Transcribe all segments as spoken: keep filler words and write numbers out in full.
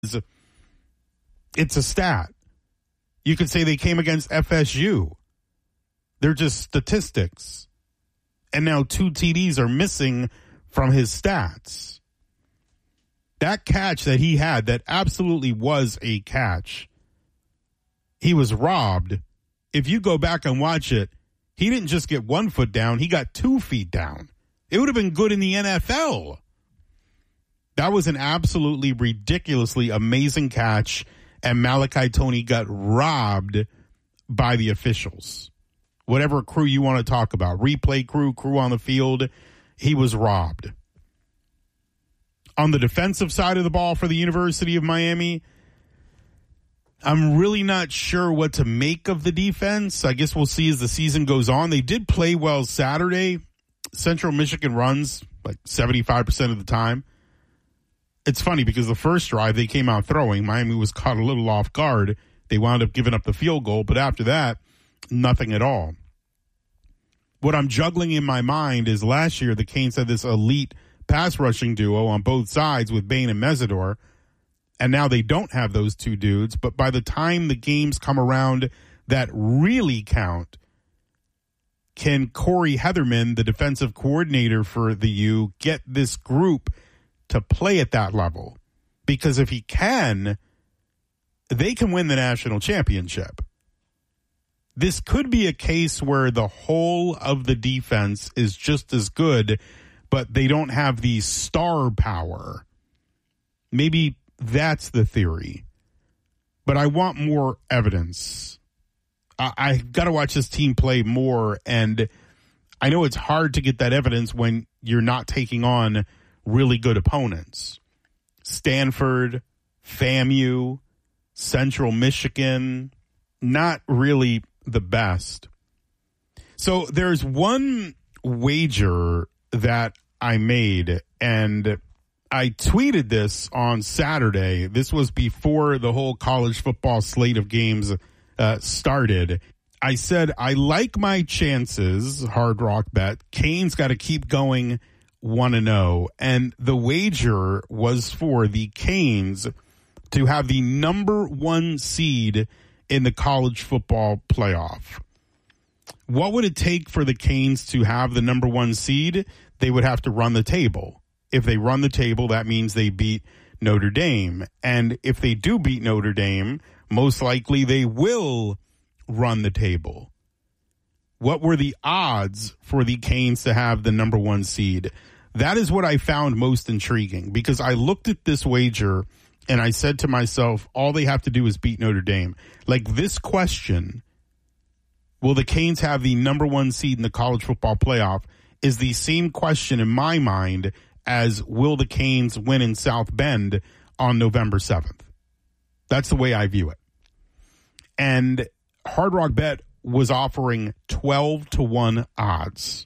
It's a stat. You could say they came against F S U. They're just statistics. And now two T Ds are missing from his stats. That catch that he had, that absolutely was a catch. He was robbed. If you go back and watch it, he didn't just get one foot down, he got two feet down. It would have been good in the N F L. That was an absolutely ridiculously amazing catch, and Malachi Toney got robbed by the officials. Whatever crew you want to talk about, replay crew, crew on the field, he was robbed. On the defensive side of the ball for the University of Miami, I'm really not sure what to make of the defense. I guess we'll see as the season goes on. They did play well Saturday. Central Michigan runs like seventy-five percent of the time. It's funny because the first drive they came out throwing, Miami was caught a little off guard. They wound up giving up the field goal, but after that, nothing at all. What I'm juggling in my mind is last year the Canes had this elite pass rushing duo on both sides with Bain and Mesidor, and now they don't have those two dudes. But by the time the games come around that really count, can Corey Heatherman, the defensive coordinator for the U, get this group to play at that level? Because if he can, they can win the national championship. This could be a case where the whole of the defense is just as good, but they don't have the star power. Maybe that's the theory. But I want more evidence. I, I got to watch this team play more, and I know it's hard to get that evidence when you're not taking on really good opponents. Stanford, FAMU, Central Michigan, not really the best. So there's one wager that I made, and I tweeted this on Saturday. This was before the whole college football slate of games uh, started. I said, I like my chances, Hard Rock Bet. Canes got to keep going one and oh. And the wager was for the Canes to have the number one seed in the college football playoff. What would it take for the Canes to have the number one seed? They would have to run the table. If they run the table, that means they beat Notre Dame. And if they do beat Notre Dame, most likely they will run the table. What were the odds for the Canes to have the number one seed? That is what I found most intriguing, because I looked at this wager and I said to myself, all they have to do is beat Notre Dame. Like, this question, will the Canes have the number one seed in the college football playoff, is the same question in my mind as will the Canes win in South Bend on November seventh. That's the way I view it. And Hard Rock Bet was offering twelve to one odds.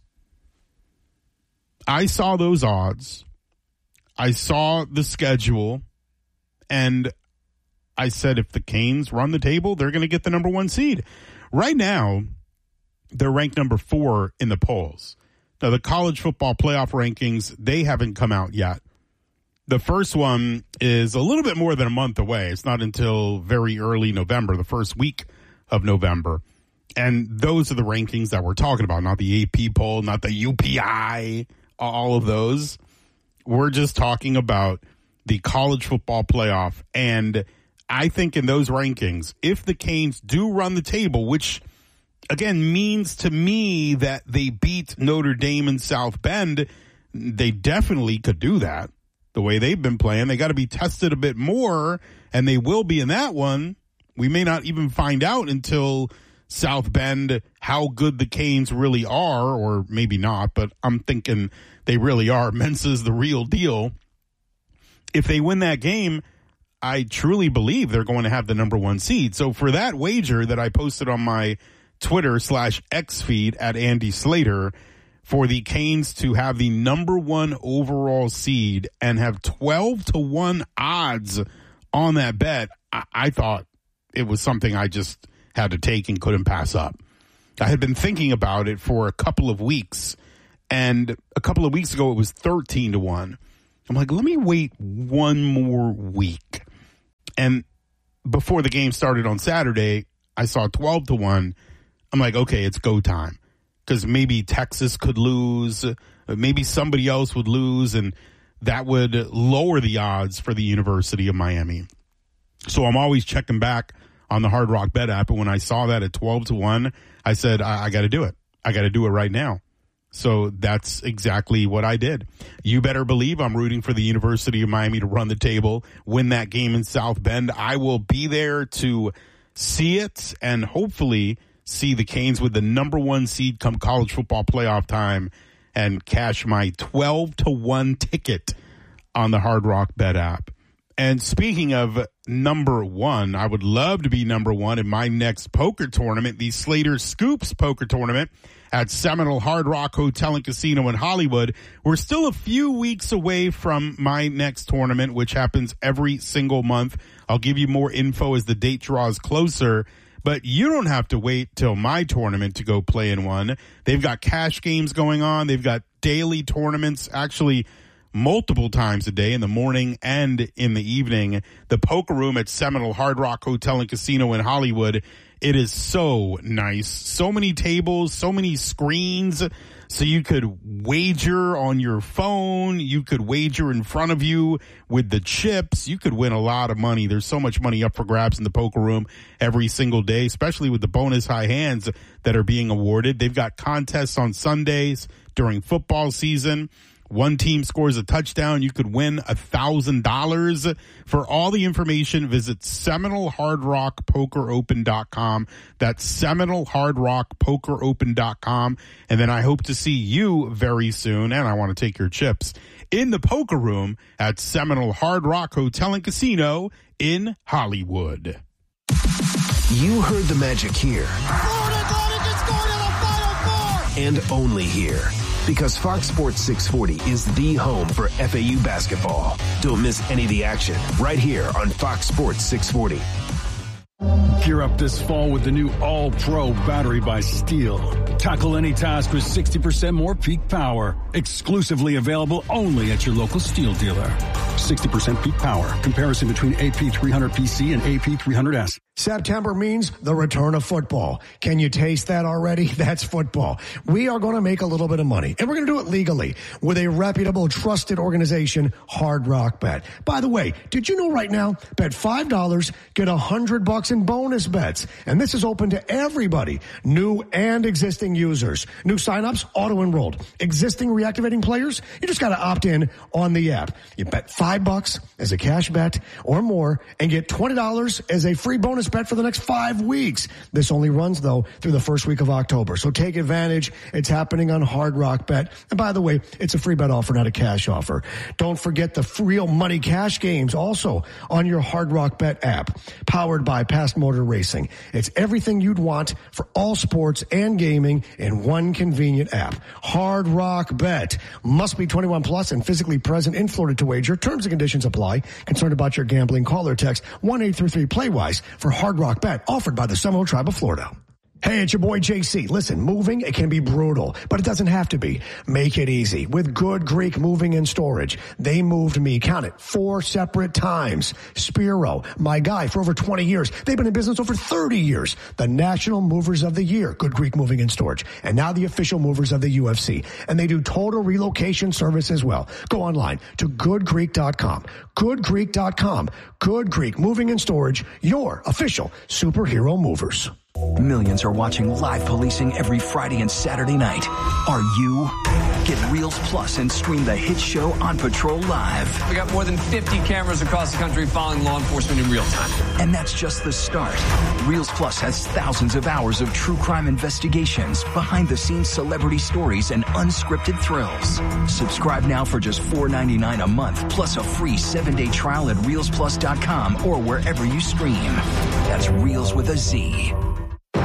I saw those odds. I saw the schedule. And I said, if the Canes run the table, they're going to get the number one seed. Right now, they're ranked number four in the polls. Now, the college football playoff rankings, they haven't come out yet. The first one is a little bit more than a month away. It's not until very early November, the first week of November. And those are the rankings that we're talking about, not the A P poll, not the U P I, all of those. We're just talking about the college football playoff. And I think in those rankings, if the Canes do run the table, which again means to me that they beat Notre Dame and South Bend, they definitely could do that. The way they've been playing, they got to be tested a bit more, and they will be in that one. We may not even find out until South Bend how good the Canes really are, or maybe not, but I'm thinking they really are. Mensa's the real deal. If they win that game, I truly believe they're going to have the number one seed. So for that wager that I posted on my Twitter slash X feed at Andy Slater, for the Canes to have the number one overall seed and have twelve to one odds on that bet, I, I thought it was something I just had to take and couldn't pass up. I had been thinking about it for a couple of weeks, and a couple of weeks ago it was thirteen to one. I'm like, let me wait one more week. And before the game started on Saturday, I saw twelve to one. I'm like, okay, it's go time. Because maybe Texas could lose, maybe somebody else would lose, and that would lower the odds for the University of Miami. So I'm always checking back on the Hard Rock Bet app, and when I saw that at twelve to one, I said, I, I got to do it. I got to do it right now. So that's exactly what I did. You better believe I'm rooting for the University of Miami to run the table, win that game in South Bend. I will be there to see it and hopefully see the Canes with the number one seed come college football playoff time and cash my twelve to one ticket on the Hard Rock Bet app. And speaking of number one, I would love to be number one in my next poker tournament, the Slater Scoops Poker Tournament at Seminole Hard Rock Hotel and Casino in Hollywood. We're still a few weeks away from my next tournament, which happens every single month. I'll give you more info as the date draws closer. But you don't have to wait till my tournament to go play in one. They've got cash games going on. They've got daily tournaments, actually multiple times a day, in the morning and in the evening. The poker room at Seminole Hard Rock Hotel and Casino in Hollywood, it is so nice. So many tables, so many screens. So you could wager on your phone. You could wager in front of you with the chips. You could win a lot of money. There's so much money up for grabs in the poker room every single day, especially with the bonus high hands that are being awarded. They've got contests on Sundays during football season. One team scores a touchdown, you could win one thousand dollars. For all the information, visit Seminole Hard Rock Poker Open dot com. That's Seminole Hard Rock Poker Open dot com. And then I hope to see you very soon, and I want to take your chips, in the poker room at Seminole Hard Rock Hotel and Casino in Hollywood. You heard the magic here. Florida Atlantic is going to the Final Four! And only here. Because Fox Sports six forty is the home for F A U basketball. Don't miss any of the action right here on Fox Sports six forty. Gear up this fall with the new All-Pro battery by Steel. Tackle any task with sixty percent more peak power. Exclusively available only at your local Steel dealer. sixty percent peak power. Comparison between A P three hundred P C and A P three hundred S. September means the return of football. Can you taste that already? That's football. We are going to make a little bit of money, and we're going to do it legally with a reputable, trusted organization, Hard Rock Bet. By the way, did you know right now, bet five dollars, get one hundred bucks in bonus bets. And this is open to everybody, new and existing users. New signups, auto-enrolled. Existing reactivating players, you just got to opt in on the app. You bet five bucks as a cash bet or more and get twenty dollars as a free bonus bet for the next five weeks. This only runs, though, through the first week of October. So take advantage. It's happening on Hard Rock Bet. And by the way, it's a free bet offer, not a cash offer. Don't forget the real money cash games also on your Hard Rock Bet app, powered by Past Motor Racing. It's everything you'd want for all sports and gaming in one convenient app. Hard Rock Bet. Must be twenty-one plus and physically present in Florida to wager. Terms and conditions apply. Concerned about your gambling? Call or text one eight three three play wise for Hard Rock Bet, offered by the Seminole Tribe of Florida. Hey, it's your boy J C. Listen, moving, it can be brutal, but it doesn't have to be. Make it easy with Good Greek Moving and Storage. They moved me, count it, four separate times. Spiro, my guy for over twenty years. They've been in business over thirty years. The National Movers of the Year, Good Greek Moving and Storage. And now the official movers of the U F C. And they do total relocation service as well. Go online to good greek dot com. good greek dot com. Good Greek Moving and Storage, your official superhero movers. Millions are watching live policing every Friday and Saturday night. Are you? Get Reels Plus and stream the hit show On Patrol live. We got more than fifty cameras across the country following law enforcement in real time. And that's just the start. Reels Plus has thousands of hours of true crime investigations, behind-the-scenes celebrity stories, and unscripted thrills. Subscribe now for just four ninety-nine a month, plus a free seven-day trial at reels plus dot com or wherever you stream. That's Reels with a Z. I'm Mark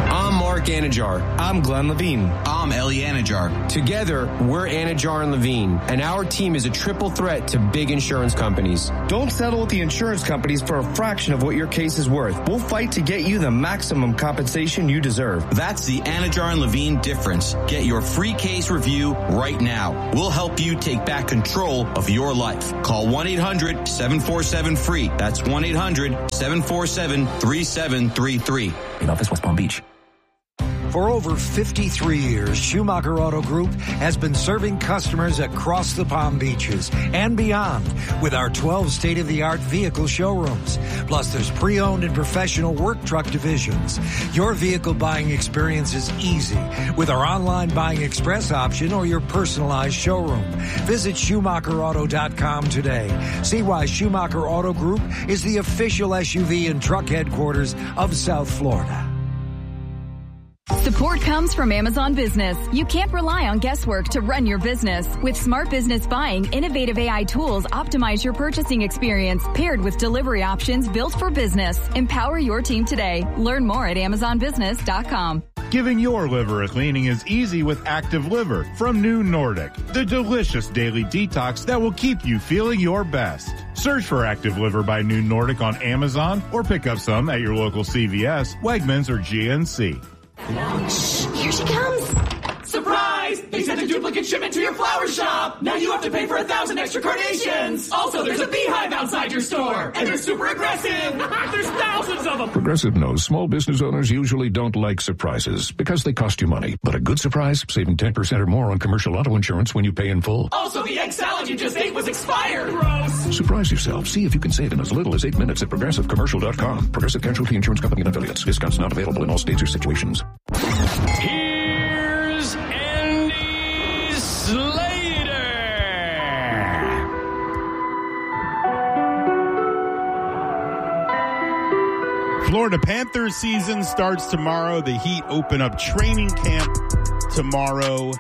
Mark Anajar. I'm Glenn Levine. I'm Ellie Anajar. Together, we're Anajar and Levine, and our team is a triple threat to big insurance companies. Don't settle with the insurance companies for a fraction of what your case is worth. We'll fight to get you the maximum compensation you deserve. That's the Anajar and Levine difference. Get your free case review right now. We'll help you take back control of your life. Call one eight hundred seven four seven free. That's one eight hundred seven four seven three seven three three. In office, West Palm Beach. For over fifty-three years, Schumacher Auto Group has been serving customers across the Palm Beaches and beyond with our twelve state-of-the-art vehicle showrooms. Plus, there's pre-owned and professional work truck divisions. Your vehicle buying experience is easy with our online buying express option or your personalized showroom. Visit Schumacher Auto dot com today. See why Schumacher Auto Group is the official S U V and truck headquarters of South Florida. Support comes from Amazon Business. You can't rely on guesswork to run your business. With Smart Business Buying, innovative A I tools optimize your purchasing experience, paired with delivery options built for business. Empower your team today. Learn more at amazon business dot com. Giving your liver a cleaning is easy with Active Liver from New Nordic, the delicious daily detox that will keep you feeling your best. Search for Active Liver by New Nordic on Amazon or pick up some at your local C V S, Wegmans, or G N C. Shh, here she comes. Surprise! They sent a duplicate shipment to your flower shop. Now you have to pay for a thousand extra carnations. Also, there's a beehive outside your store. And they're super aggressive. There's thousands of them. Progressive knows small business owners usually don't like surprises because they cost you money. But a good surprise, saving ten percent or more on commercial auto insurance when you pay in full. Also, the egg salad you just ate was expired. Gross. Surprise yourself. See if you can save in as little as eight minutes at progressive commercial dot com. Progressive Casualty Insurance Company and affiliates. Discounts not available in all states or situations. Here's Andy Slater. Florida Panthers season starts tomorrow. The Heat open up training camp tomorrow.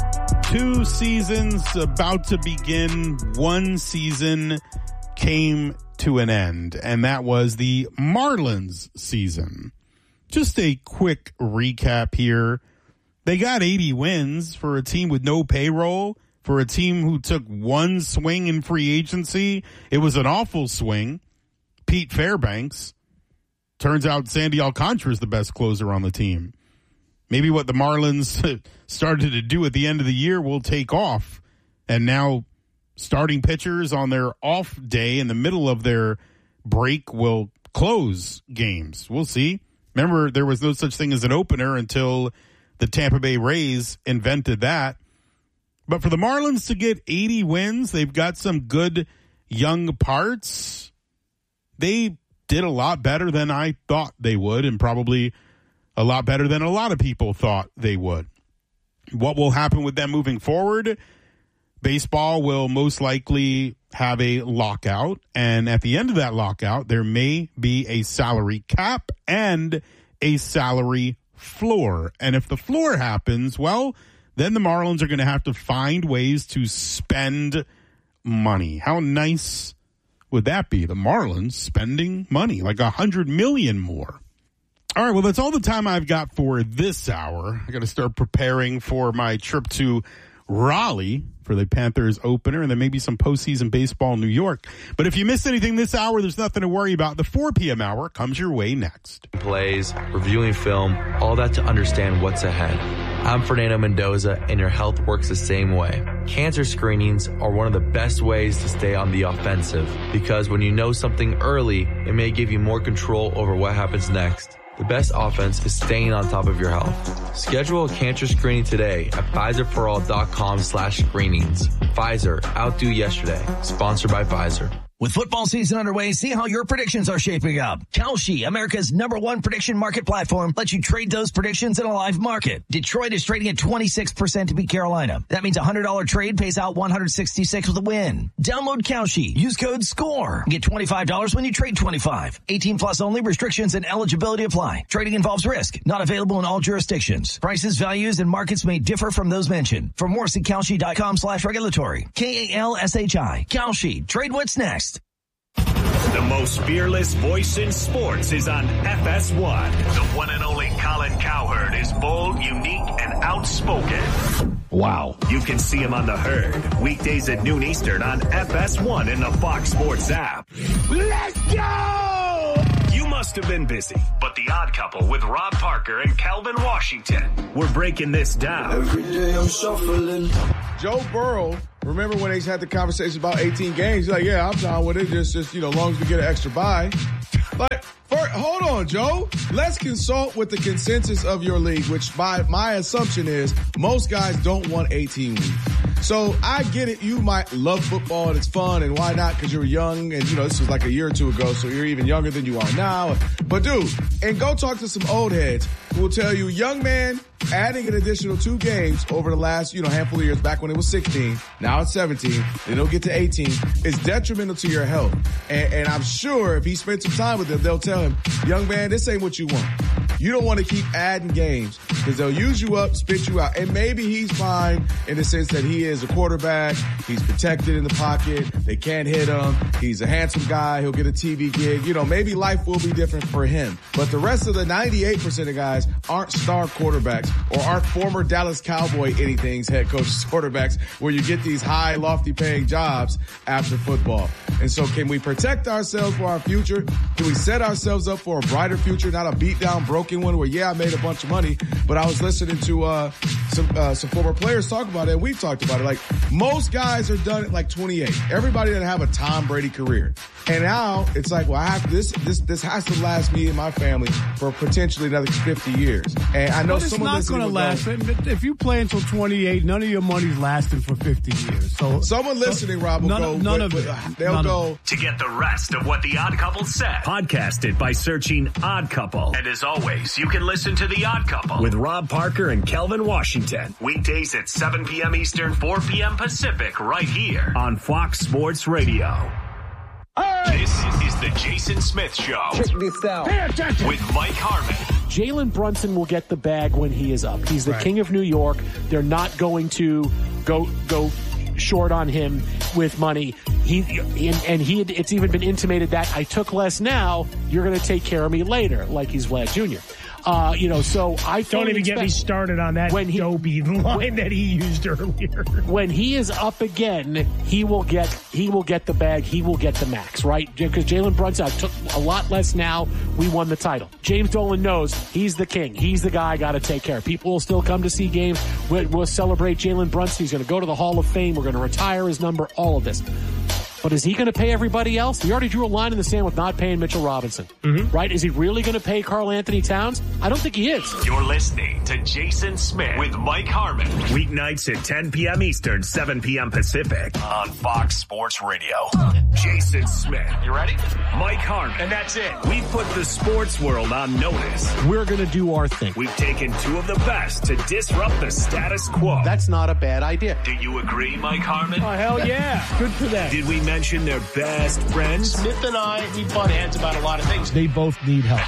Two seasons about to begin. One season came to an end, and that was the Marlins season. Just a quick recap here. They got eighty wins for a team with no payroll, for a team who took one swing in free agency. It was an awful swing. Pete Fairbanks. Turns out Sandy Alcantara is the best closer on the team. Maybe what the Marlins started to do at the end of the year will take off. And now starting pitchers on their off day in the middle of their break will close games. We'll see. Remember, there was no such thing as an opener until the Tampa Bay Rays invented that. But for the Marlins to get eighty wins, they've got some good young parts. They did a lot better than I thought they would, and probably a lot better than a lot of people thought they would. What will happen with them moving forward? Baseball will most likely have a lockout, and at the end of that lockout, there may be a salary cap and a salary floor. And if the floor happens, well, then the Marlins are going to have to find ways to spend money. How nice would that be? The Marlins spending money, like a hundred million more. All right, well, that's all the time I've got for this hour. I got to start preparing for my trip to Raleigh for the Panthers opener, and then maybe some postseason baseball in New York. But if you missed anything this hour, there's nothing to worry about. The four p.m. hour comes your way next. Plays, reviewing film, all that to understand what's ahead. I'm Fernando Mendoza, and your health works the same way. Cancer screenings are one of the best ways to stay on the offensive, because when you know something early, it may give you more control over what happens next. The best offense is staying on top of your health. Schedule a cancer screening today at Pfizer for all dot com slash screenings. Pfizer, outdo yesterday. Sponsored by Pfizer. With football season underway, see how your predictions are shaping up. Kalshi, America's number one prediction market platform, lets you trade those predictions in a live market. Detroit is trading at twenty-six percent to beat Carolina. That means a one hundred dollars trade pays out one hundred sixty-six with a win. Download Kalshi. Use code SCORE. Get twenty-five dollars when you trade twenty-five. eighteen plus only. Restrictions and eligibility apply. Trading involves risk. Not available in all jurisdictions. Prices, values, and markets may differ from those mentioned. For more, see Kalshi dot com slash regulatory. K A L S H I. Kalshi. Trade what's next. The most fearless voice in sports is on F S one. The one and only Colin Cowherd is bold, unique, and outspoken. Wow. You can see him on The Herd, weekdays at noon Eastern on F S one in the Fox Sports app. Let's go! You must have been busy, but The Odd Couple with Rob Parker and Calvin Washington, we're breaking this down. Every day I'm shuffling. Joe Burrow, remember when they had the conversation about eighteen games? He's like, yeah, I'm down with it. Just, just you know, as long as we get an extra bye. But for, hold on, Joe. Let's consult with the consensus of your league, which my, my assumption is most guys don't want eighteen weeks. So I get it. You might love football and it's fun and why not? Because you're young and, you know, this was like a year or two ago. So you're even younger than you are now. But dude, and go talk to some old heads who will tell you, young man, adding an additional two games over the last, you know, handful of years, back when it was sixteen, now it's seventeen, then it'll get to eighteen, is detrimental to your health. And, and I'm sure if he spent some time with them, they'll tell him, young man, this ain't what you want. You don't want to keep adding games because they'll use you up, spit you out. And maybe he's fine in the sense that he is a quarterback. He's protected in the pocket. They can't hit him. He's a handsome guy. He'll get a T V gig. You know, maybe life will be different for him. But the rest of the ninety-eight percent of guys aren't star quarterbacks or aren't former Dallas Cowboy anythings head coaches quarterbacks where you get these high, lofty paying jobs after football. And so can we protect ourselves for our future? Can we set ourselves up for a brighter future, not a beat down, broken one where, yeah, I made a bunch of money, but I was listening to uh, some uh, some former players talk about it, and we've talked about it. Like, most guys are done at like twenty-eight. Everybody didn't have a Tom Brady career. And now it's like, well, I have this, this, this has to last me and my family for potentially another fifty years. And I know but it's someone not going to last. Go, if you play until twenty-eight, none of your money's lasting for fifty years. So someone listening, Rob, will none, go. None with, of it. With, they'll none go. To get the rest of what The Odd Couple said, podcast it by searching Odd Couple. And as always, you can listen to The Odd Couple with Rob Parker and Kelvin Washington. Weekdays at seven p.m. Eastern, four p.m. Pacific, right here on Fox Sports Radio. This is the Jason Smith Show. Check this out. With Mike Harmon. Jalen Brunson will get the bag when he is up. He's the right. king of New York. They're not going to go go short on him with money. He and, and he it's even been intimated that I took less now. You're going to take care of me later, like he's Vlad Junior Uh, you know, so I don't even get me started on that when he, dopey line when, that he used earlier. When he is up again, he will get he will get the bag. He will get the max, right? Because Jalen Brunson I took a lot less now. We won the title. James Dolan knows he's the king. He's the guy I got to take care of. People will still come to see games. We'll, we'll celebrate Jalen Brunson. He's going to go to the Hall of Fame. We're going to retire his number. All of this. But is he going to pay everybody else? He already drew a line in the sand with not paying Mitchell Robinson, mm-hmm. right? Is he really going to pay Karl Anthony Towns? I don't think he is. You're listening to Jason Smith with Mike Harmon. Weeknights at ten p.m. Eastern, seven p.m. Pacific on Fox Sports Radio. Jason Smith. You ready? Mike Harmon. And that's it. We put the sports world on notice. We're going to do our thing. We've taken two of the best to disrupt the status quo. That's not a bad idea. Do you agree, Mike Harmon? Oh, hell yeah. Good for them. Did we mention their best friends? Smith and I, we butt heads about a lot of things. They both need help.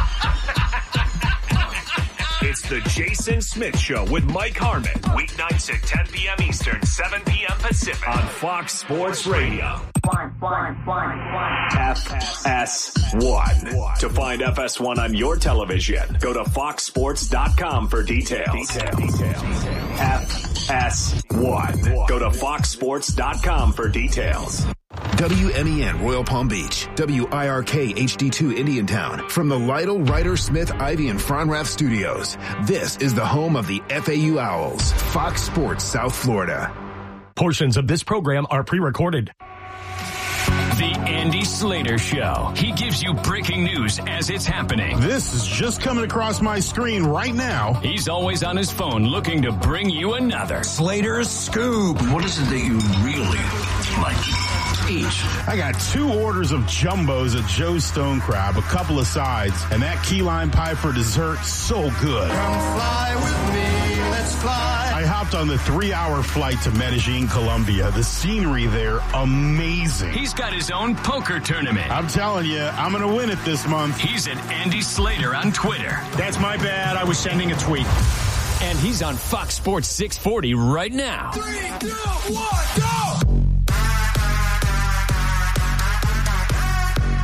It's the Jason Smith Show with Mike Harmon. Weeknights at ten p.m. Eastern, seven p.m. Pacific on Fox Sports Radio. One, one, one, one. F S one. To find F S one on your television, go to fox sports dot com for details. Details. Details. F S one. Go to fox sports dot com for details. W M E N Royal Palm Beach, W I R K H D two Indiantown. From the Lytle, Ryder, Smith, Ivy, and Fronrath studios, this is the home of the F A U Owls, Fox Sports South Florida. Portions of this program are pre-recorded. The Andy Slater Show. He gives you breaking news as it's happening. This is just coming across my screen right now. He's always on his phone looking to bring you another. Slater's Scoop. What is it that you really like? Each. I got two orders of jumbos at Joe's Stone Crab, a couple of sides, and that key lime pie for dessert, so good. Come fly with me, let's fly. I hopped on the three-hour flight to Medellin, Colombia. The scenery there, amazing. He's got his own poker tournament. I'm telling you, I'm going to win it this month. He's at Andy Slater on Twitter. That's my bad. I was sending a tweet. And he's on Fox Sports six forty right now. Three, two, one, go!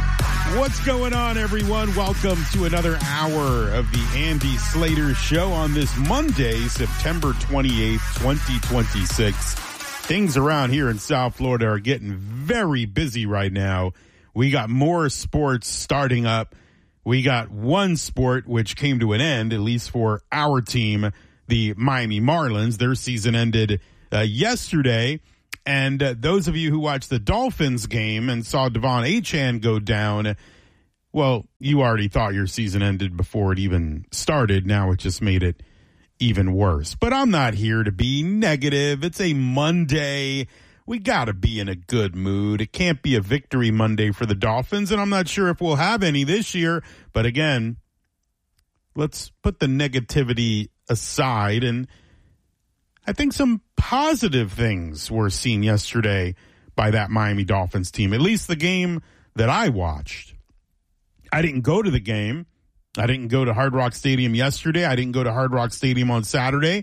What's going on, everyone? Welcome to another hour of the Andy Slater Show on this Monday, September twenty-eighth, twenty twenty-six. Things around here in South Florida are getting very busy right now. We got more sports starting up. We got one sport which came to an end, at least for our team, the Miami Marlins. Their season ended uh, yesterday. And uh, those of you who watched the Dolphins game and saw Devon Achane go down, well, you already thought your season ended before it even started. Now it just made it even worse. But I'm not here to be negative. It's a Monday. We got to be in a good mood. It can't be a victory Monday for the Dolphins, and I'm not sure if we'll have any this year. But again, let's put the negativity aside, and I think some positive things were seen yesterday by that Miami Dolphins team, at least the game that I watched. I didn't go to the game. I didn't go to Hard Rock Stadium yesterday. I didn't go to Hard Rock Stadium on Saturday.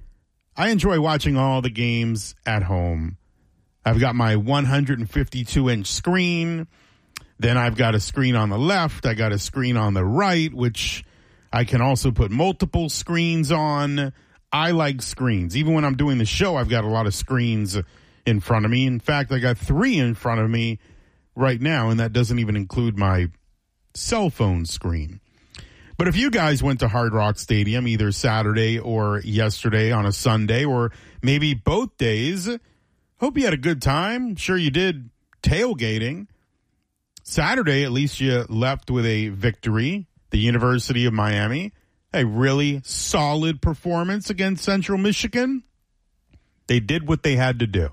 I enjoy watching all the games at home. I've got my one hundred fifty-two inch screen. Then I've got a screen on the left. I got a screen on the right, which I can also put multiple screens on. I like screens. Even when I'm doing the show, I've got a lot of screens in front of me. In fact, I got three in front of me right now, and that doesn't even include my cell phone screen. But if you guys went to Hard Rock Stadium either Saturday or yesterday on a Sunday, or maybe both days, hope you had a good time. Sure you did tailgating. Saturday, at least you left with a victory. The University of Miami, a really solid performance against Central Michigan. They did what they had to do.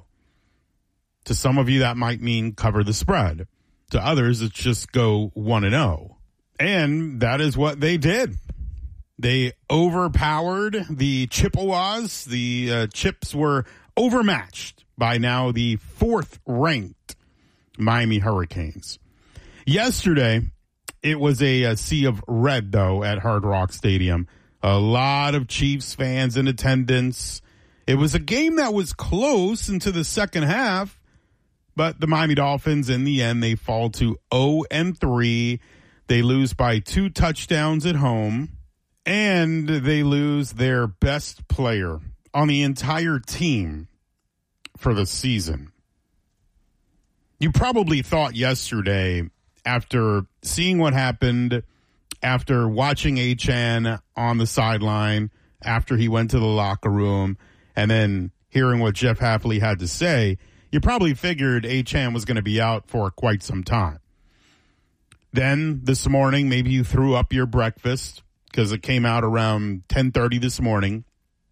To some of you, that might mean cover the spread. To others, it's just go one and oh. And that is what they did. They overpowered the Chippewas. The uh, Chips were overmatched by now the fourth-ranked Miami Hurricanes. Yesterday, it was a, a sea of red, though, at Hard Rock Stadium. A lot of Chiefs fans in attendance. It was a game that was close into the second half, but the Miami Dolphins, in the end, they fall to oh and three. They lose by two touchdowns at home, and they lose their best player on the entire team for the season. You probably thought yesterday, after seeing what happened, after watching Achane on the sideline, after he went to the locker room, and then hearing what Jeff Hafley had to say, you probably figured Achane was going to be out for quite some time. Then this morning, maybe you threw up your breakfast because it came out around ten thirty this morning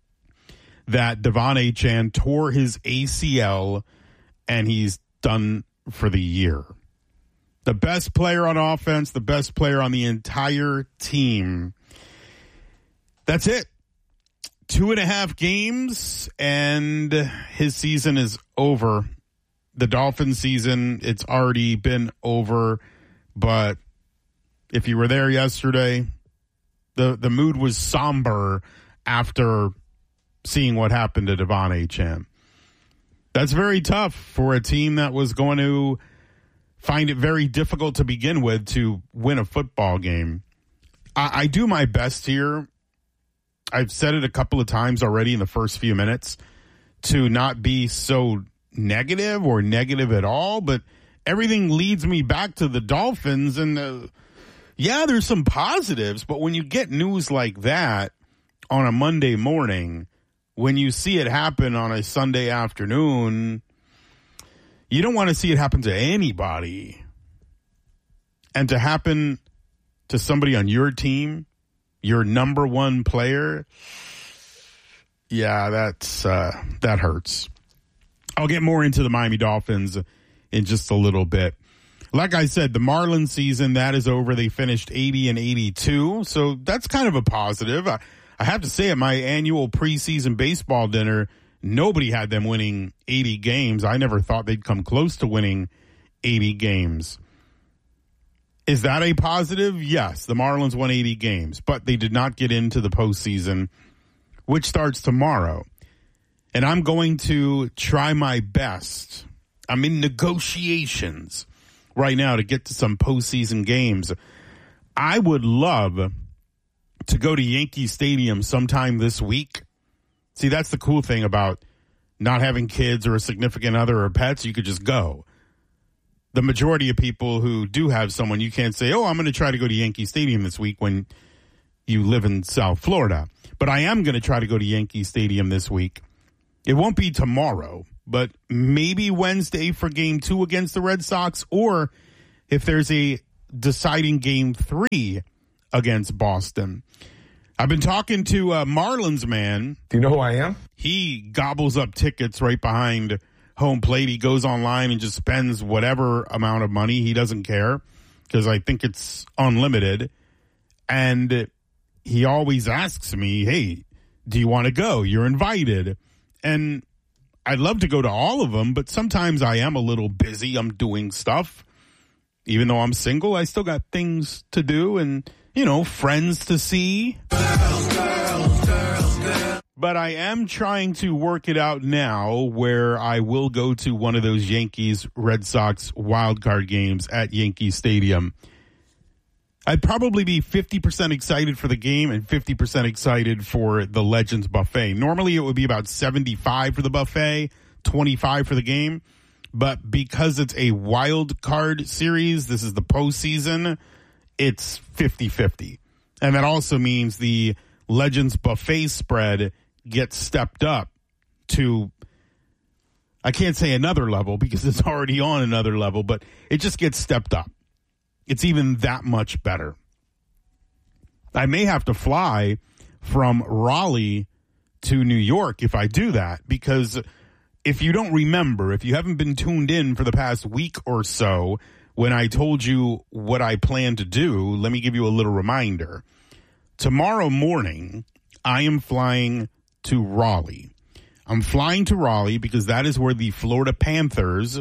that Devon Achane tore his A C L and he's done for the year. The best player on offense, the best player on the entire team. That's it. Two and a half games, and his season is over. The Dolphins season, it's already been over. But if you were there yesterday, the, the mood was somber after seeing what happened to Devon Achane. That's very tough for a team that was going to find it very difficult to begin with to win a football game. I, I do my best here. I've said it a couple of times already in the first few minutes to not be so negative or negative at all, but everything leads me back to the Dolphins. And the, yeah, there's some positives, but when you get news like that on a Monday morning, when you see it happen on a Sunday afternoon, you don't want to see it happen to anybody. And to happen to somebody on your team, your number one player, yeah, that's uh, that hurts. I'll get more into the Miami Dolphins in just a little bit. Like I said, the Marlins season, that is over. They finished eighty and eighty-two, so that's kind of a positive. I, I have to say, at my annual preseason baseball dinner, nobody had them winning eighty games. I never thought they'd come close to winning eighty games. Is that a positive? Yes, the Marlins won eighty games, but they did not get into the postseason, which starts tomorrow. And I'm going to try my best. I'm in negotiations right now to get to some postseason games. I would love to go to Yankee Stadium sometime this week. See, that's the cool thing about not having kids or a significant other or pets. You could just go. The majority of people who do have someone, you can't say, oh, I'm going to try to go to Yankee Stadium this week when you live in South Florida. But I am going to try to go to Yankee Stadium this week. It won't be tomorrow, but maybe Wednesday for game two against the Red Sox, or if there's a deciding game three against Boston. I've been talking to a Marlins man. Do you know who I am? He gobbles up tickets right behind home plate. He goes online and just spends whatever amount of money. He doesn't care because I think it's unlimited. And he always asks me, hey, do you want to go? You're invited. And I'd love to go to all of them, but sometimes I am a little busy. I'm doing stuff. Even though I'm single, I still got things to do and, you know, friends to see. Girls, girls, girls, girls. But I am trying to work it out now where I will go to one of those Yankees Red Sox wildcard games at Yankee Stadium. I'd probably be fifty percent excited for the game and fifty percent excited for the Legends buffet. Normally it would be about seventy-five for the buffet, twenty-five for the game. But because it's a wild card series, this is the postseason, it's fifty-fifty. And that also means the Legends buffet spread gets stepped up to, I can't say another level because it's already on another level, but it just gets stepped up. It's even that much better. I may have to fly from Raleigh to New York if I do that, because if you don't remember, if you haven't been tuned in for the past week or so, when I told you what I plan to do, let me give you a little reminder. Tomorrow morning, I am flying to Raleigh. I'm flying to Raleigh because that is where the Florida Panthers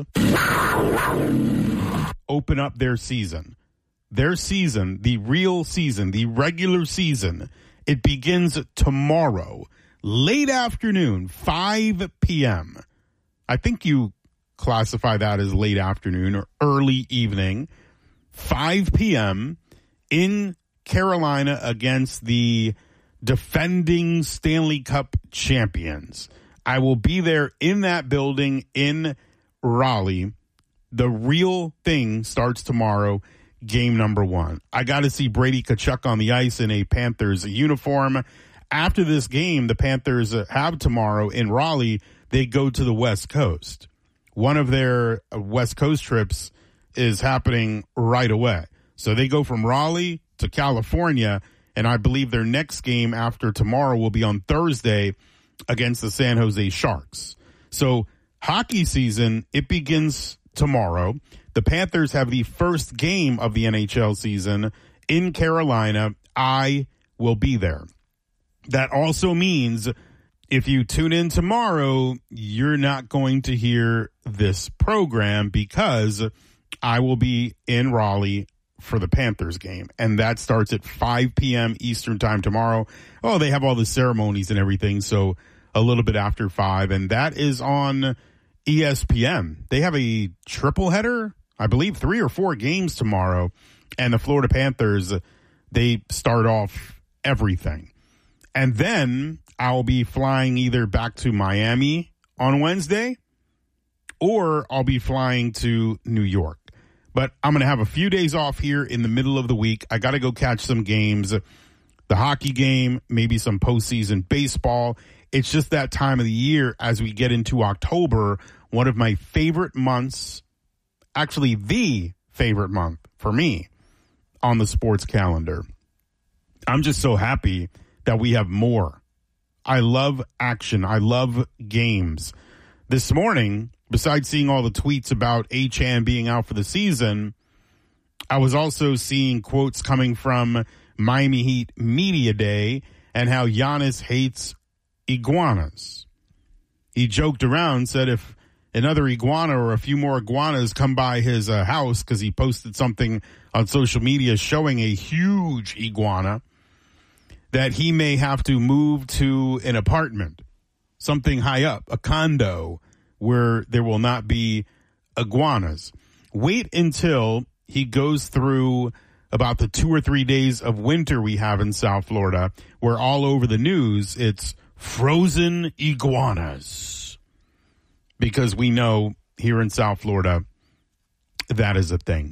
open up their season. Their season, the real season, the regular season, it begins tomorrow, late afternoon, five p.m. I think you classify that as late afternoon or early evening, five p.m. in Carolina against the defending Stanley Cup champions. I will be there in that building in Raleigh. The real thing starts tomorrow, game number one. I got to see Brady Tkachuk on the ice in a Panthers uniform. After this game, the Panthers have tomorrow in Raleigh, they go to the West Coast. One of their West Coast trips is happening right away. So they go from Raleigh to California, and I believe their next game after tomorrow will be on Thursday against the San Jose Sharks. So hockey season, it begins tomorrow. The Panthers have the first game of the N H L season in Carolina. I will be there. That also means if you tune in tomorrow, you're not going to hear this program because I will be in Raleigh for the Panthers game. And that starts at five p.m. Eastern time tomorrow. Oh, they have all the ceremonies and everything. So a little bit after five. And that is on E S P N. They have a triple header, I believe three or four games tomorrow. And the Florida Panthers, they start off everything. And then I'll be flying either back to Miami on Wednesday or I'll be flying to New York. But I'm going to have a few days off here in the middle of the week. I got to go catch some games, the hockey game, maybe some postseason baseball. It's just that time of the year as we get into October, one of my favorite months, actually the favorite month for me on the sports calendar. I'm just so happy that we have more. I love action. I love games. This morning, besides seeing all the tweets about Achane being out for the season, I was also seeing quotes coming from Miami Heat Media Day and how Giannis hates iguanas. He joked around, said if another iguana or a few more iguanas come by his uh, house, because he posted something on social media showing a huge iguana, that he may have to move to an apartment, something high up, a condo, where there will not be iguanas. wait until he goes through about the two or three days of winter we have in South Florida, where all over the news it's frozen iguanas. Because we know here in South Florida, that is a thing.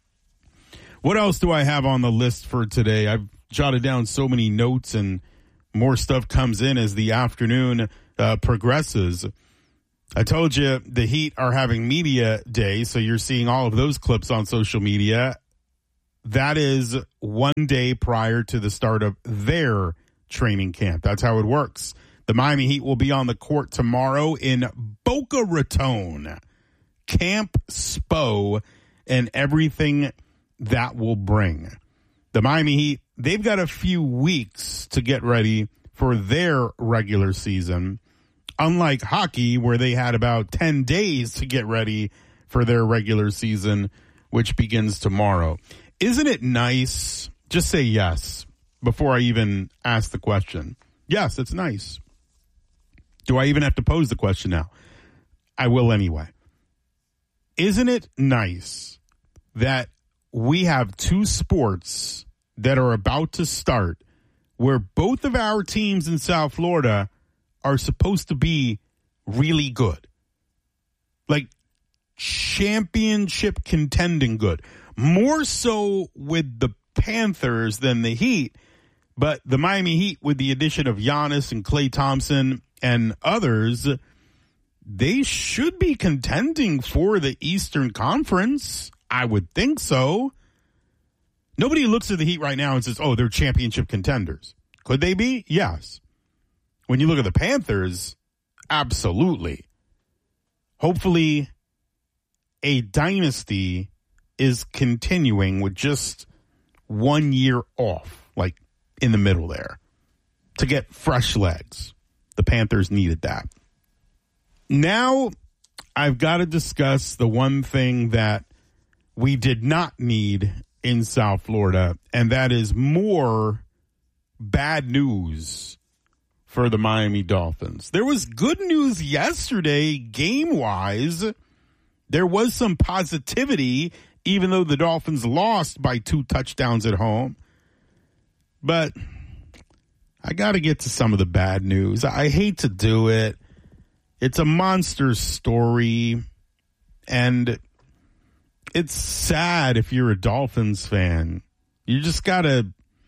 What else do I have on the list for today? I've jotted down so many notes, and more stuff comes in as the afternoon uh, progresses. I told you the Heat are having media day, so you're seeing all of those clips on social media. That is one day prior to the start of their training camp. That's how it works. The Miami Heat will be on the court tomorrow in Boca Raton, Camp Spo, and everything that will bring. The Miami Heat, they've got a few weeks to get ready for their regular season, unlike hockey, where they had about ten days to get ready for their regular season, which begins tomorrow. Isn't it nice? Just say yes before I even ask the question. Yes, it's nice. Do I even have to pose the question now? I will anyway. Isn't it nice that we have two sports that are about to start where both of our teams in South Florida are supposed to be really good? Like championship contending good. More so with the Panthers than the Heat, but the Miami Heat, with the addition of Giannis and Klay Thompson and others, they should be contending for the Eastern Conference. I would think so. Nobody looks at the Heat right now and says, oh, they're championship contenders. Could they be? Yes. When you look at the Panthers, absolutely. Hopefully, a dynasty is continuing with just one year off, like in the middle there, to get fresh legs. The Panthers needed that. Now, I've got to discuss the one thing that we did not need in South Florida, and that is more bad news for the Miami Dolphins. There was good news yesterday, game-wise. There was some positivity, even though the Dolphins lost by two touchdowns at home. But I got to get to some of the bad news. I hate to do it. It's a monster story, and it's sad if you're a Dolphins fan. You just got to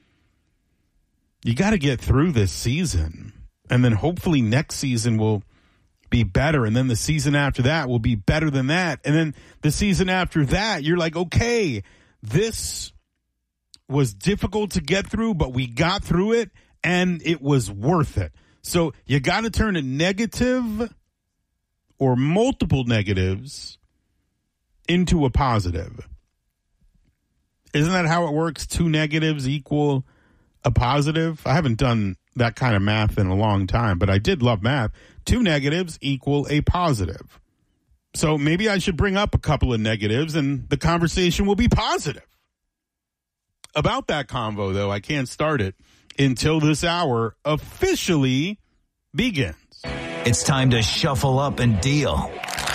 you got to get through this season, and then hopefully next season will be better, and then the season after that will be better than that, and then the season after that, you're like, okay, this was difficult to get through, but we got through it, and it was worth it. So you got to turn a negative or multiple negatives into a positive. Isn't that how it works? Two negatives equal a positive? I haven't done that kind of math in a long time, but I did love math. Two negatives equal a positive. So maybe I should bring up a couple of negatives and the conversation will be positive. About that convo, though, I can't start it until this hour officially begins. It's time to shuffle up and deal.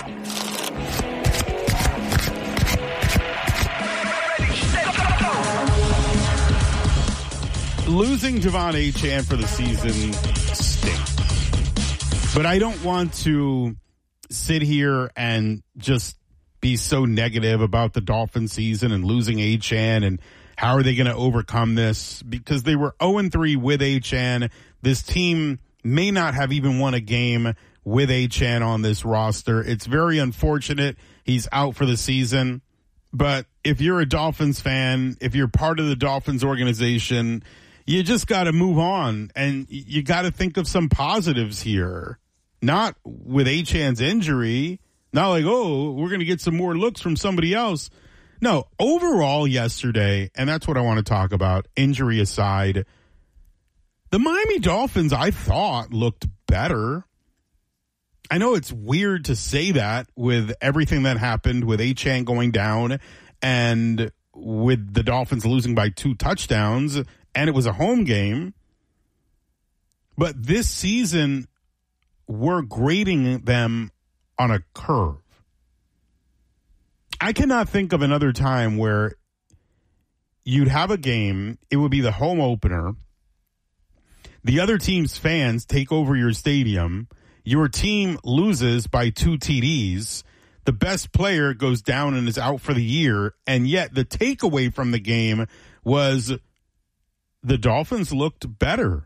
Losing Devon Achane for the season stinks. But I don't want to sit here and just be so negative about the Dolphin season and losing Achane and how are they going to overcome this? Because they were oh and three with Achane. This team may not have even won a game with Achane on this roster. It's very unfortunate he's out for the season. But if you're a Dolphins fan, if you're part of the Dolphins organization, you just got to move on, and you got to think of some positives here. Not with Achane's injury. Not like, oh, we're going to get some more looks from somebody else. No, overall yesterday, and that's what I want to talk about, injury aside, the Miami Dolphins, I thought, looked better. I know it's weird to say that with everything that happened with Achane going down and with the Dolphins losing by two touchdowns, and it was a home game. But this season, we're grading them on a curve. I cannot think of another time where you'd have a game, it would be the home opener, the other team's fans take over your stadium, your team loses by two T Ds, the best player goes down and is out for the year, and yet the takeaway from the game was the Dolphins looked better.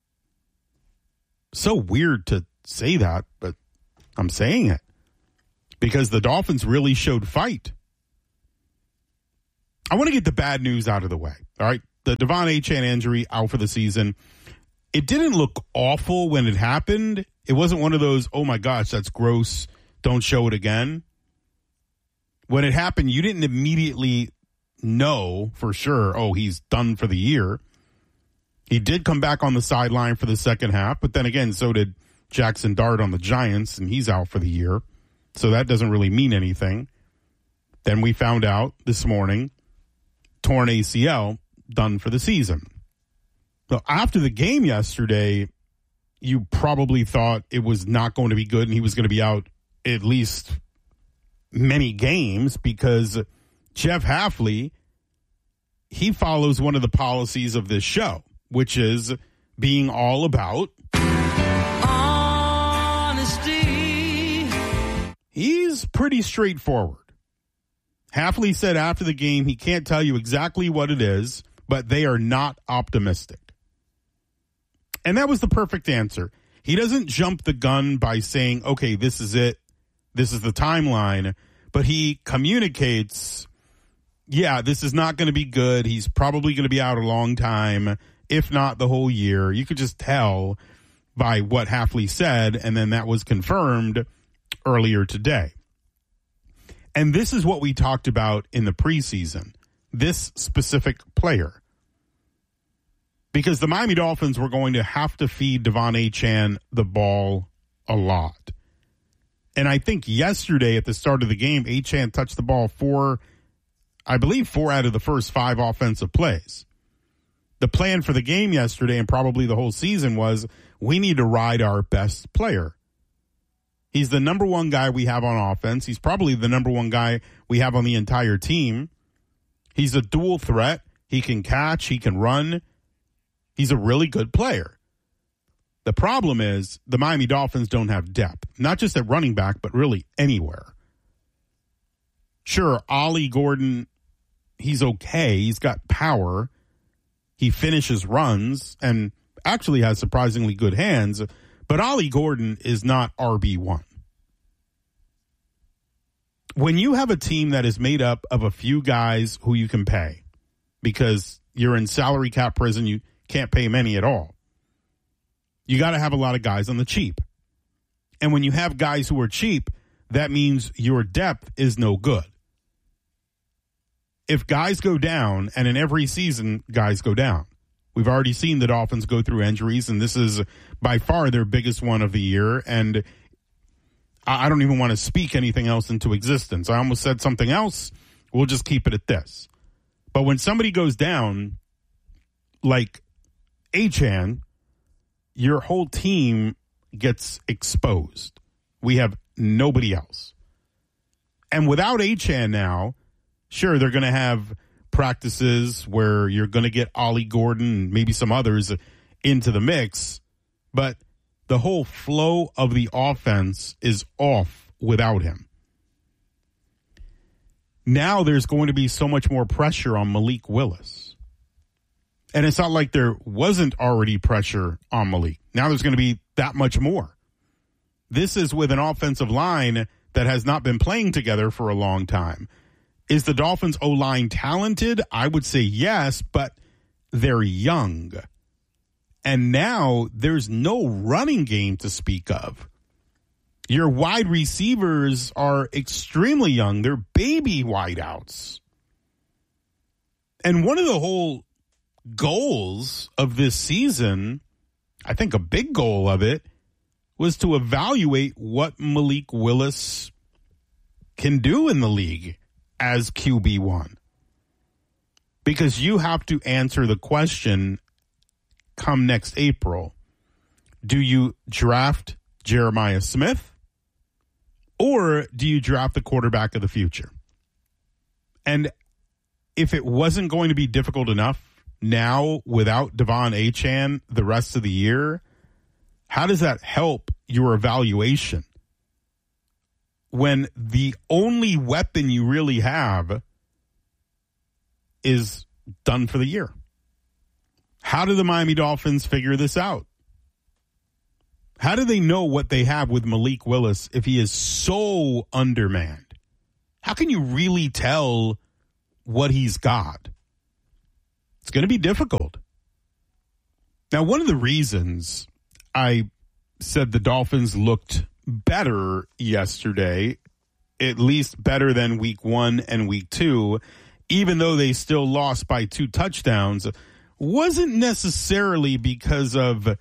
So weird to say that, but I'm saying it. Because the Dolphins really showed fight. I want to get the bad news out of the way. All right. The Devon Achane injury out for the season. It didn't look awful when it happened. It wasn't one of those, oh my gosh, that's gross, don't show it again. When it happened, you didn't immediately know for sure, oh, he's done for the year. He did come back on the sideline for the second half, but then again, so did Jackson Dart on the Giants, and he's out for the year. So that doesn't really mean anything. Then we found out this morning, torn A C L, done for the season. So after the game yesterday, you probably thought it was not going to be good and he was going to be out at least many games because Jeff Hafley, he follows one of the policies of this show, which is being all about honesty. He's pretty straightforward. Hafley said after the game he can't tell you exactly what it is, but they are not optimistic. And that was the perfect answer. He doesn't jump the gun by saying, okay, this is it. This is the timeline. But he communicates, yeah, this is not going to be good. He's probably going to be out a long time, if not the whole year. You could just tell by what Hafley said, and then that was confirmed earlier today. And this is what we talked about in the preseason, this specific player. Because the Miami Dolphins were going to have to feed Devon Achane the ball a lot. And I think yesterday at the start of the game, Achane touched the ball four, I believe four out of the first five offensive plays. The plan for the game yesterday and probably the whole season was we need to ride our best player. He's the number one guy we have on offense. He's probably the number one guy we have on the entire team. He's a dual threat. He can catch. He can run. He's a really good player. The problem is the Miami Dolphins don't have depth, not just at running back, but really anywhere. Sure, Ollie Gordon, he's okay. He's got power. He finishes runs and actually has surprisingly good hands, but Ollie Gordon is not R B one. When you have a team that is made up of a few guys who you can pay because you're in salary cap prison, you can't pay many at all. You got to have a lot of guys on the cheap. And when you have guys who are cheap, that means your depth is no good. If guys go down, and in every season, guys go down. We've already seen the Dolphins go through injuries, and this is by far their biggest one of the year. And I don't even want to speak anything else into existence. I almost said something else. We'll just keep it at this. But when somebody goes down, like Achane, your whole team gets exposed. We have nobody else. And without Achane now, sure, they're going to have practices where you're going to get Ollie Gordon and maybe some others into the mix, but the whole flow of the offense is off without him. Now there's going to be so much more pressure on Malik Willis. And it's not like there wasn't already pressure on Malik. Now there's going to be that much more. This is with an offensive line that has not been playing together for a long time. Is the Dolphins' O-line talented? I would say yes, but they're young. And now there's no running game to speak of. Your wide receivers are extremely young. They're baby wideouts. And one of the whole goals of this season, I think a big goal of it, was to evaluate what Malik Willis can do in the league as Q B one. Because you have to answer the question come next April. Do you draft Jeremiah Smith or do you draft the quarterback of the future? And if it wasn't going to be difficult enough now without Devon Achane the rest of the year, how does that help your evaluation when the only weapon you really have is done for the year? How do the Miami Dolphins figure this out? How do they know what they have with Malik Willis if he is so undermanned? How can you really tell what he's got? It's going to be difficult. Now, one of the reasons I said the Dolphins looked better yesterday, at least better than week one and week two, even though they still lost by two touchdowns, wasn't necessarily because of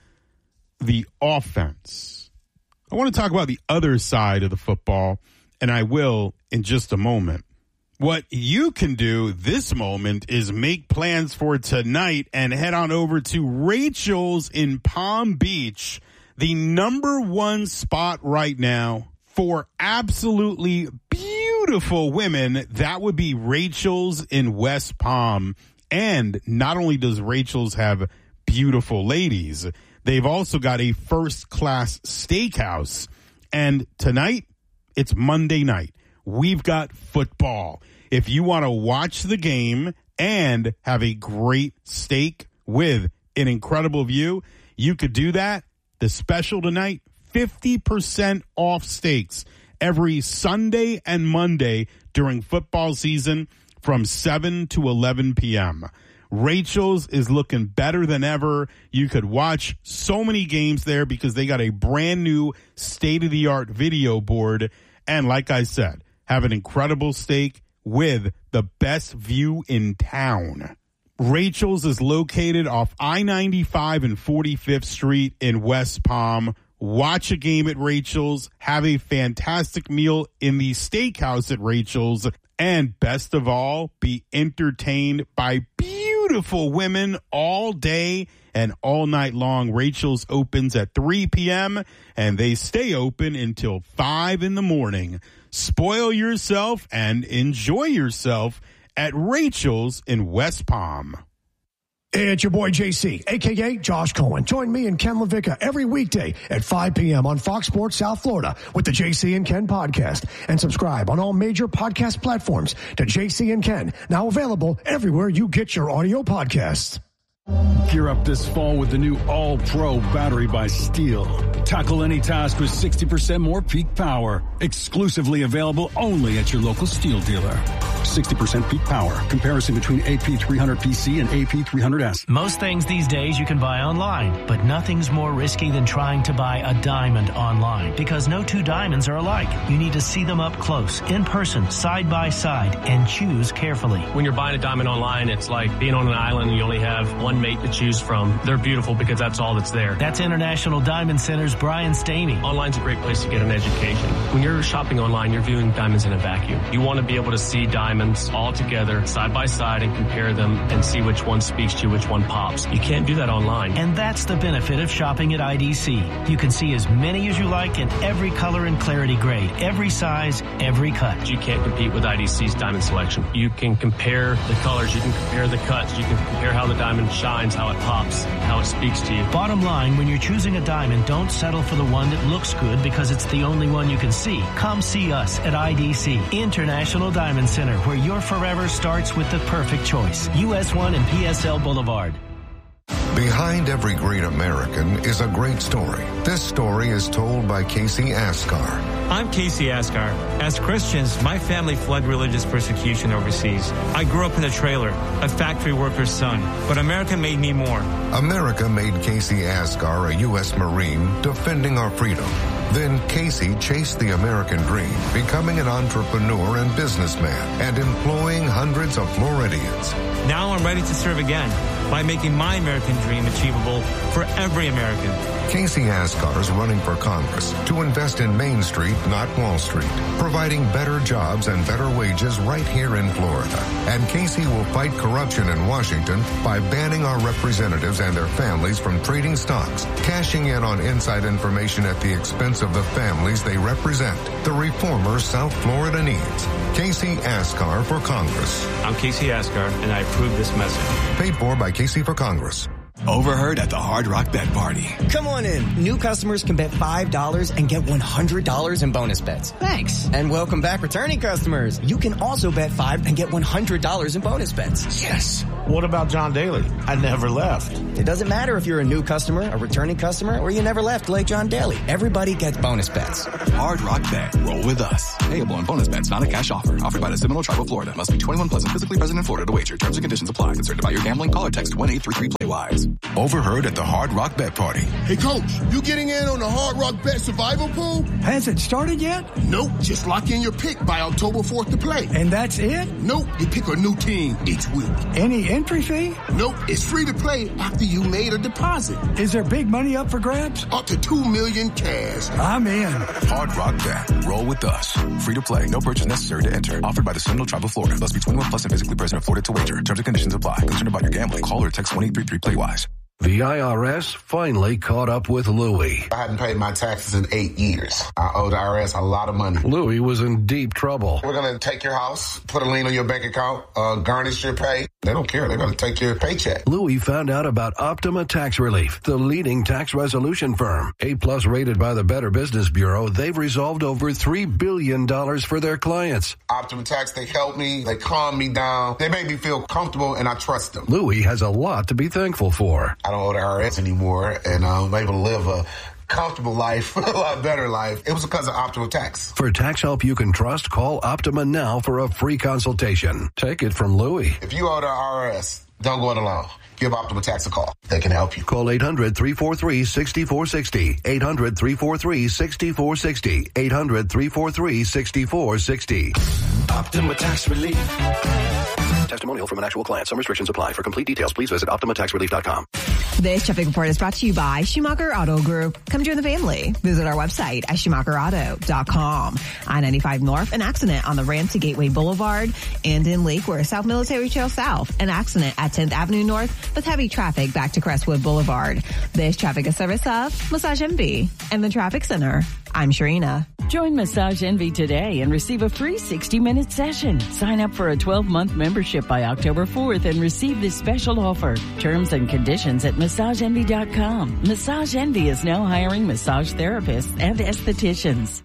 the offense. I want to talk about the other side of the football, and I will in just a moment. What you can do this moment is make plans for tonight and head on over to Rachel's in Palm Beach, the number one spot right now for absolutely beautiful women. That would be Rachel's in West Palm. And not only does Rachel's have beautiful ladies, they've also got a first-class steakhouse. And tonight, it's Monday night. We've got football. If you want to watch the game and have a great steak with an incredible view, you could do that. The special tonight, fifty percent off steaks every Sunday and Monday during football season from seven to eleven p.m. Rachel's is looking better than ever. You could watch so many games there because they got a brand new state-of-the-art video board. And like I said, have an incredible steak with the best view in town. Rachel's is located off I ninety-five and forty-fifth Street in West Palm. Watch a game at Rachel's, have a fantastic meal in the steakhouse at Rachel's, and best of all, be entertained by beautiful women all day and all night long. Rachel's opens at three p.m. and they stay open until five in the morning. Spoil yourself and enjoy yourself at Rachel's in West Palm. Hey, it's your boy J C, a k a. Josh Cohen. Join me and Ken LaVicka every weekday at five p.m. on Fox Sports South Florida with the J C and Ken podcast. And subscribe on all major podcast platforms to J C and Ken, now available everywhere you get your audio podcasts. Gear up this fall with the new All-Pro battery by Steel. Tackle any task with sixty percent more peak power. Exclusively available only at your local Steel dealer. sixty percent peak power. Comparison between A P three hundred P C and A P three hundred S. Most things these days you can buy online, but nothing's more risky than trying to buy a diamond online, because no two diamonds are alike. You need to see them up close, in person, side by side, and choose carefully. When you're buying a diamond online, it's like being on an island and you only have one mate to choose from. They're beautiful because that's all that's there. That's International Diamond Center's Brian Staney. Online's a great place to get an education. When you're shopping online, you're viewing diamonds in a vacuum. You want to be able to see diamonds all together, side by side, and compare them and see which one speaks to you, which one pops. You can't do that online. And that's the benefit of shopping at I D C. You can see as many as you like in every color and clarity grade, every size, every cut. You can't compete with I D C's diamond selection. You can compare the colors, you can compare the cuts, you can compare how the diamond shines, how it pops, how it speaks to you. Bottom line, when you're choosing a diamond, don't settle for the one that looks good because it's the only one you can see. Come see us at I D C, International Diamond Center, where your forever starts with the perfect choice. U S one and P S L Boulevard. Behind every great American is a great story. This story is told by Casey Askar. I'm Casey Askar. As Christians, my family fled religious persecution overseas. I grew up in a trailer, a factory worker's son, but America made me more. America made Casey Askar a U S Marine defending our freedom. Then Casey chased the American dream, becoming an entrepreneur and businessman and employing hundreds of Floridians. Now I'm ready to serve again. by making my American dream achievable for every American. Casey Asgar is running for Congress to invest in Main Street, not Wall Street, providing better jobs and better wages right here in Florida. And Casey will fight corruption in Washington by banning our representatives and their families from trading stocks, cashing in on inside information at the expense of the families they represent. The reformer South Florida needs. Casey Asgar for Congress. I'm Casey Asgar, and I approve this message. Paid for by Casey for Congress. Overheard at the Hard Rock Bet Party. Come on in. New customers can bet five dollars and get one hundred dollars in bonus bets. Thanks. And welcome back returning customers. You can also bet five and get one hundred dollars in bonus bets. Yes. What about John Daly? I never left. It doesn't matter if you're a new customer, a returning customer, or you never left like John Daly. Everybody gets bonus bets. Hard Rock Bet. Roll with us. Payable on bonus bets, not a cash offer. Offered by the Seminole Tribe of Florida. Must be twenty-one plus and physically present in Florida to wager. Terms and conditions apply. Concerned about your gambling? Call or text one eight three three play wise. Overheard at the Hard Rock Bet Party. Hey, Coach, you getting in on the Hard Rock Bet Survival Pool? Has it started yet? Nope. Just lock in your pick by October fourth to play. And that's it? Nope. You pick a new team each week. Any entry fee? Nope. It's free to play after you made a deposit. Is there big money up for grabs? Up to two million cash. I'm in. Hard Rock Bet. Roll with us. Free to play. No purchase necessary to enter. Offered by the Seminole Tribe of Florida. Must be twenty-one plus and physically present in Florida to wager. Terms and conditions apply. Concerned about your gambling? Call or text one eight three three play wise. The I R S finally caught up with Louie. I hadn't paid my taxes in eight years. I owe the I R S a lot of money. Louie was in deep trouble. We're going to take your house, put a lien on your bank account, uh, garnish your pay. They don't care. They're going to take your paycheck. Louie found out about Optima Tax Relief, the leading tax resolution firm. A-plus rated by the Better Business Bureau, they've resolved over three billion dollars for their clients. Optima Tax, they help me. They calm me down. They make me feel comfortable, and I trust them. Louie has a lot to be thankful for. I don't owe the I R S anymore, and I'm able to live a comfortable life, a lot better life. It was because of Optima Tax. For tax help you can trust, call Optima now for a free consultation. Take it from Louie. If you owe the I R S, don't go it alone. Give Optima Tax a call. They can help you. Call eight hundred, three four three, six four six zero. eight hundred, three four three, six four six zero. eight hundred, three four three, six four six zero. Optima Tax Relief. Testimonial from an actual client. Some restrictions apply. For complete details, please visit Optima Tax Relief dot com. This traffic report is brought to you by Schumacher Auto Group. Come join the family. Visit our website at schumacher auto dot com. I ninety-five North, an accident on the ramp to Gateway Boulevard. And in Lakeware, South Military Trail South, an accident at tenth Avenue North with heavy traffic back to Crestwood Boulevard. This traffic is service of Massage Envy and the Traffic Center. I'm Sharina. Join Massage Envy today and receive a free sixty-minute session. Sign up for a twelve-month membership by October fourth and receive this special offer. Terms and conditions at massage envy dot com. Massage Envy is now hiring massage therapists and estheticians.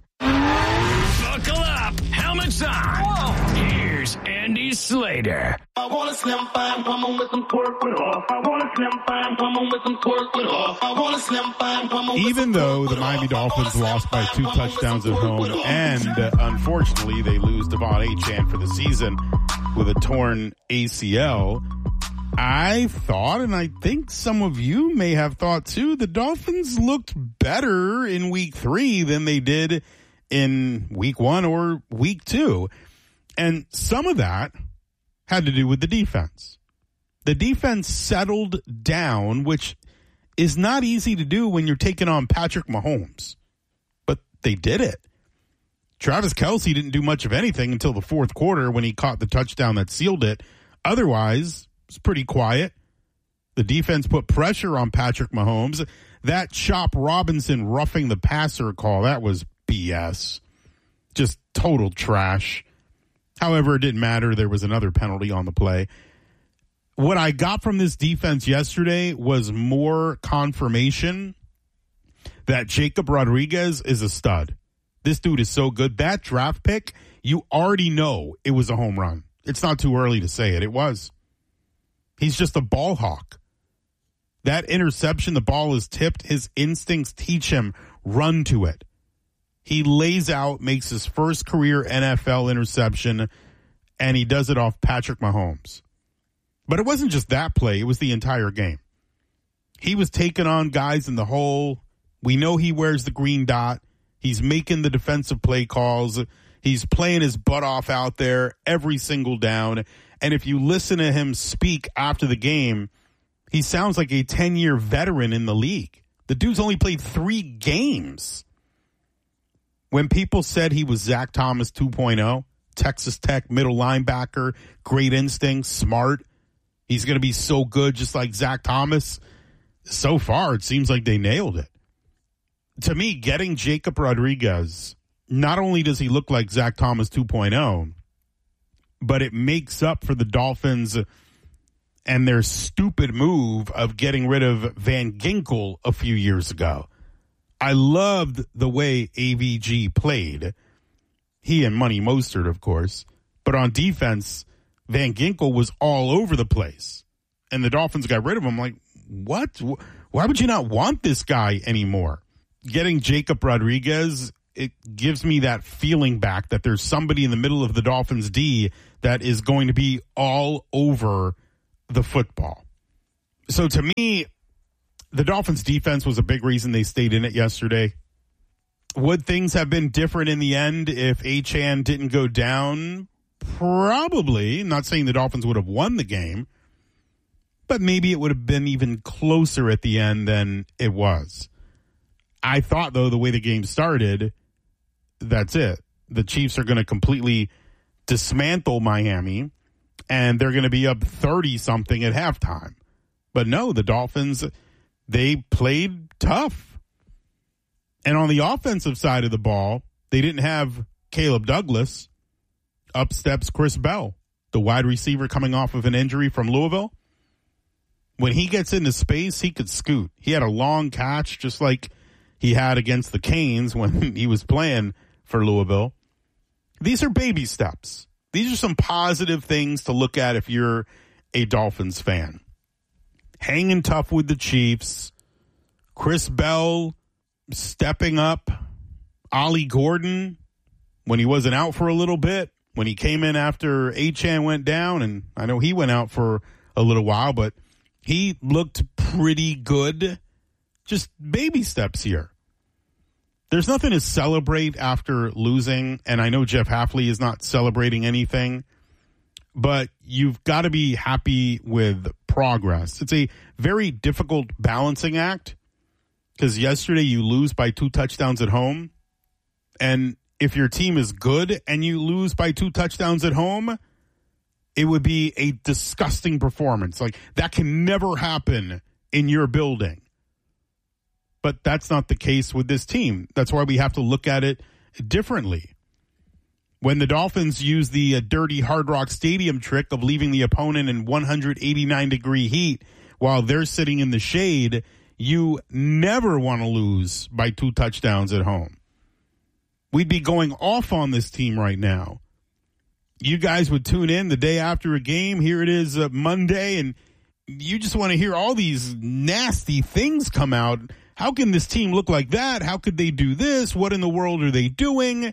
Buckle up. Helmets on. Whoa. Here's Andy Slater. I want a slim fine woman with some pork with off. I want a slim fine woman with some pork with off. I want a slim fine woman. Even though the Miami Dolphins lost by two touchdowns at home, and uh, unfortunately they lose Devon Achane for the season with a torn A C L, I thought, and I think some of you may have thought too, the Dolphins looked better in week three than they did in week one or week two. And some of that had to do with the defense. The defense settled down, which is not easy to do when you're taking on Patrick Mahomes. But they did it. Travis Kelce didn't do much of anything until the fourth quarter when he caught the touchdown that sealed it. Otherwise, it was pretty quiet. The defense put pressure on Patrick Mahomes. That Chop Robinson roughing the passer call, that was B S. Just total trash. However, it didn't matter. There was another penalty on the play. What I got from this defense yesterday was more confirmation that Jacob Rodriguez is a stud. This dude is so good. That draft pick, you already know it was a home run. It's not too early to say it. It was. He's just a ball hawk. That interception, the ball is tipped. His instincts teach him, run to it. He lays out, makes his first career N F L interception, and he does it off Patrick Mahomes. But it wasn't just that play. It was the entire game. He was taking on guys in the hole. We know he wears the green dot. He's making the defensive play calls. He's playing his butt off out there every single down. And if you listen to him speak after the game, He sounds like a ten-year veteran in the league. The dude's only played three games. When people said he was Zach Thomas two point oh, Texas Tech middle linebacker, great instincts, smart, he's going to be so good just like Zach Thomas. So far, it seems like they nailed it. To me, getting Jacob Rodriguez, not only does he look like Zach Thomas two point oh, but it makes up for the Dolphins and their stupid move of getting rid of Van Ginkel a few years ago. I loved the way A V G played. He and Money Mostert, of course. But on defense, Van Ginkel was all over the place. And the Dolphins got rid of him. Like, what? Why would you not want this guy anymore? Getting Jacob Rodriguez, it gives me that feeling back that there's somebody in the middle of the Dolphins D that is going to be all over the football. So to me, the Dolphins defense was a big reason they stayed in it yesterday. Would things have been different in the end if Achane didn't go down? Probably. Not saying the Dolphins would have won the game, but maybe it would have been even closer at the end than it was. I thought, though, the way the game started, that's it. The Chiefs are going to completely dismantle Miami, and they're going to be up thirty-something at halftime. But no, the Dolphins, they played tough. And on the offensive side of the ball, they didn't have Caleb Douglas. Up steps Chris Bell, the wide receiver coming off of an injury from Louisville. When he gets into space, he could scoot. He had a long catch just like he had against the Canes when he was playing for Louisville. These are baby steps. These are some positive things to look at if you're a Dolphins fan. Hanging tough with the Chiefs. Chris Bell stepping up. Ollie Gordon, when he wasn't out for a little bit, when he came in after Achane went down, and I know he went out for a little while, but he looked pretty good. Just baby steps here. There's nothing to celebrate after losing, and I know Jeff Hafley is not celebrating anything, but you've got to be happy with progress. It's a very difficult balancing act because yesterday you lose by two touchdowns at home, and if your team is good and you lose by two touchdowns at home, it would be a disgusting performance. Like, that can never happen in your building. But that's not the case with this team. That's why we have to look at it differently. When the Dolphins use the uh, dirty Hard Rock Stadium trick of leaving the opponent in one hundred eighty-nine degree heat while they're sitting in the shade, you never want to lose by two touchdowns at home. We'd be going off on this team right now. You guys would tune in the day after a game. Here it is uh, Monday, and you just want to hear all these nasty things come out. How can this team look like that? How could they do this? What in the world are they doing?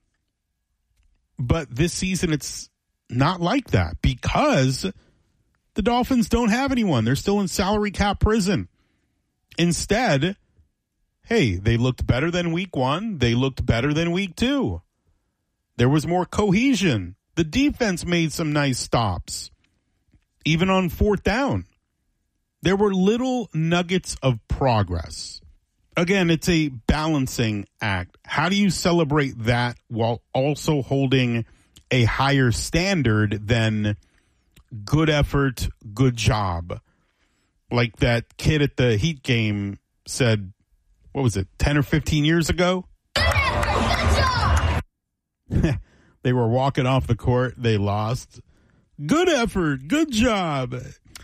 But this season, it's not like that because the Dolphins don't have anyone. They're still in salary cap prison. Instead, hey, they looked better than week one. They looked better than week two. There was more cohesion. The defense made some nice stops, even on fourth down. There were little nuggets of progress. Again, it's a balancing act. How do you celebrate that while also holding a higher standard than good effort, good job? Like that kid at the Heat game said, what was it, ten or fifteen years ago? They were walking off the court. They lost. Good effort. Good job.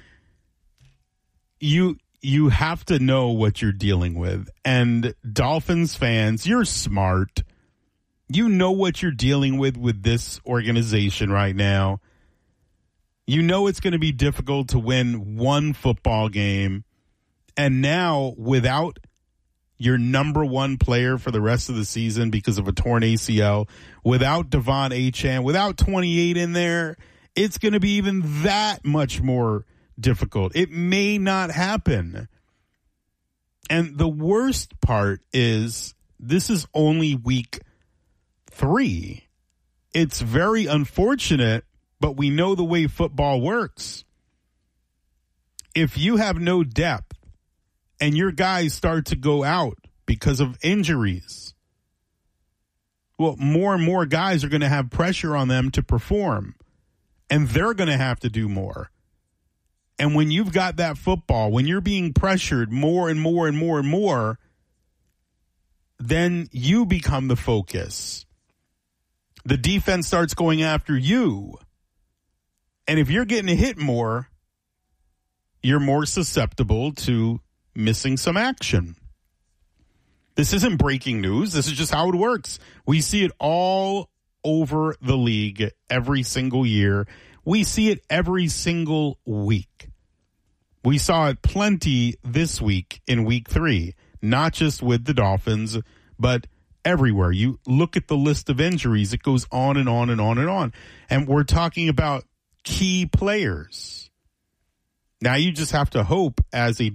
You you have to know what you're dealing with. And Dolphins fans, you're smart. You know what you're dealing with with this organization right now. You know it's going to be difficult to win one football game. And now, without your number one player for the rest of the season because of a torn A C L, without Devon Achane, without twenty-eight in there, it's going to be even that much more difficult. It may not happen. And the worst part is this is only week three. It's very unfortunate, but we know the way football works. if you have no depth and your guys start to go out because of injuries, well, more and more guys are going to have pressure on them to perform, and they're going to have to do more. And when you've got that football, when you're being pressured more and more and more and more, then you become the focus. The defense starts going after you. And if you're getting hit more, you're more susceptible to missing some action. This isn't breaking news. This is just how it works. We see it all over the league every single year. We see it every single week. We saw it plenty this week in week three, not just with the Dolphins, but everywhere. You look at the list of injuries, it goes on and on and on and on. And we're talking about key players. Now you just have to hope as a